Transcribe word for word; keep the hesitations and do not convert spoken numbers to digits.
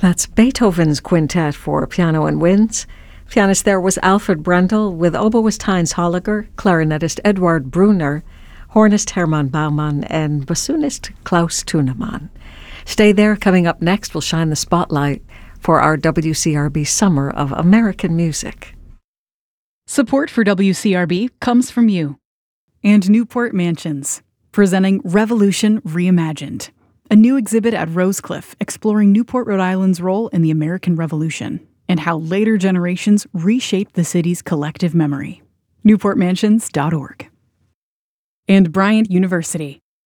That's Beethoven's Quintet for piano and winds. Pianist there was Alfred Brendel, with oboist Heinz Holliger, clarinetist Eduard Brunner, hornist Hermann Baumann, and bassoonist Klaus Thunemann. Stay there. Coming up next, we'll shine the spotlight for our W C R B Summer of American Music. Support for W C R B comes from you. And Newport Mansions, presenting Revolution Reimagined, a new exhibit at Rosecliff exploring Newport, Rhode Island's role in the American Revolution and how later generations reshaped the city's collective memory. newport mansions dot org. And Bryant University,